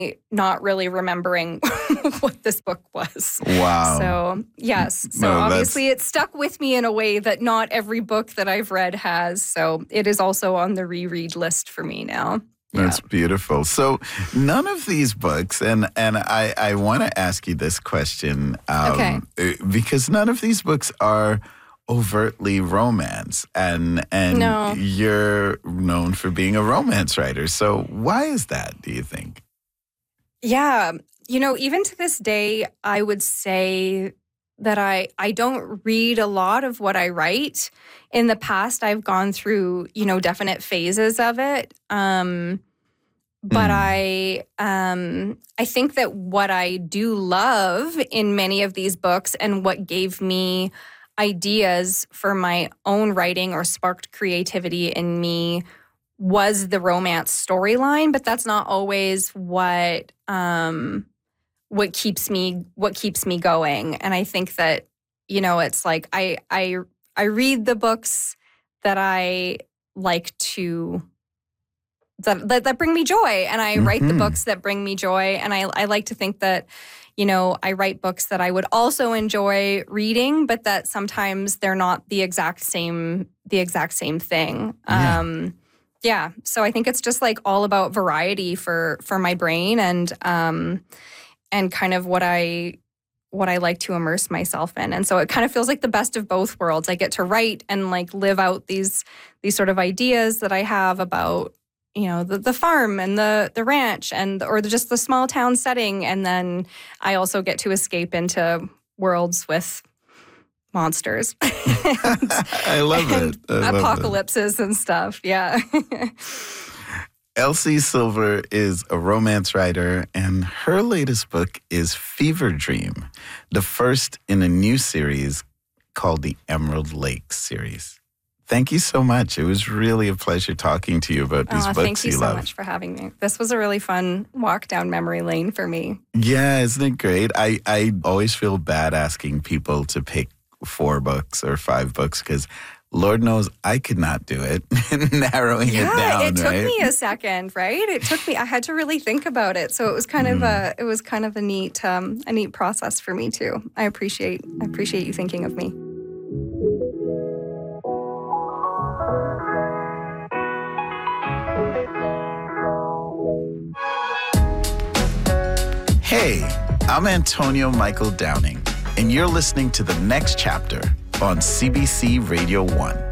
not really remembering what this book was. Wow. So, yes. So obviously it stuck with me in a way that not every book that I've read has. So it is also on the reread list for me now. That's beautiful. So none of these books, and I want to ask you this question, because none of these books are overtly romance, and No. you're known for being a romance writer. So why is that, do you think? Yeah. Even to this day, I would say that I don't read a lot of what I write. In the past, I've gone through, definite phases of it. But I think that what I do love in many of these books and what gave me ideas for my own writing or sparked creativity in me was the romance storyline, but that's not always what keeps me going. And I think that, it's like I read the books that I like to that bring me joy, and I write the books that bring me joy. And I like to think that, I write books that I would also enjoy reading, but that sometimes they're not the exact same thing. Yeah. So I think it's just like all about variety for my brain and kind of what I like to immerse myself in. And so it kind of feels like the best of both worlds. I get to write and like live out these sort of ideas that I have about, the farm and the ranch or just the small town setting. And then I also get to escape into worlds with monsters. I love it. Apocalypses and stuff. Yeah. Elsie Silver is a romance writer, and her latest book is Fever Dream, the first in a new series called the Emerald Lake series. Thank you so much. It was really a pleasure talking to you about these books you love. Thank you so much for having me. This was a really fun walk down memory lane for me. Yeah, isn't it great? I always feel bad asking people to pick 4 books or 5 books because Lord knows I could not do it. Narrowing it down, Yeah, it took right? me a second, right? I had to really think about it. So it was kind of a neat process for me too. I appreciate you thinking of me. Hey, I'm Antonio Michael Downing, and you're listening to The Next Chapter on CBC Radio 1.